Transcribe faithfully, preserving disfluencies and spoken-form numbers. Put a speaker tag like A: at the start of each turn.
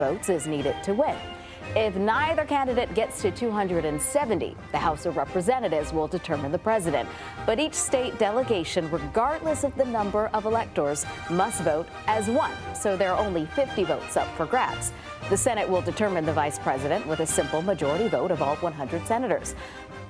A: votes is needed to win. If neither candidate gets to two hundred seventy, the House of Representatives will determine the president. But each state delegation, regardless of the number of electors, must vote as one. So there are only fifty votes up for grabs. The Senate will determine the vice president with a simple majority vote of all one hundred senators.